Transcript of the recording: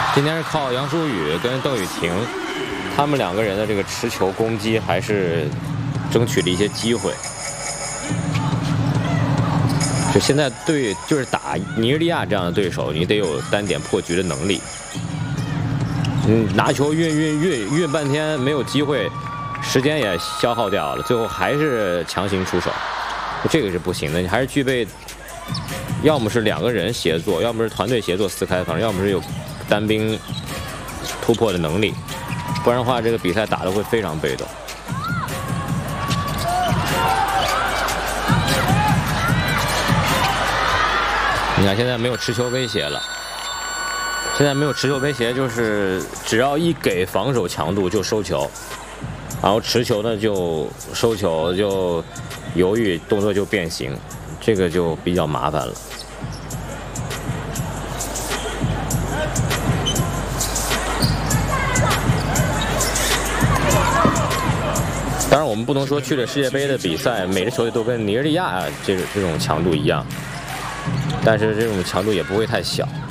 今天是靠杨舒雨跟邓雨婷，他们2个人的这个持球攻击还是争取了一些机会。就现在就是打尼日利亚这样的对手，你得有单点破局的能力。拿球运半天没有机会，时间也消耗掉了，最后还是强行出手，这个是不行的。你还是具备，要么是2个人协作，要么是团队协作4开防，要么是有单兵突破的能力，不然的话，这个比赛打得会非常被动。你看，现在没有持球威胁了。现在没有持球威胁，就是只要一给防守强度就收球，然后持球呢就收球，就犹豫，动作就变形，这个就比较麻烦了。当然，我们不能说去了世界杯的比赛，每支球队都跟尼日利亚这种强度一样，但是这种强度也不会太小。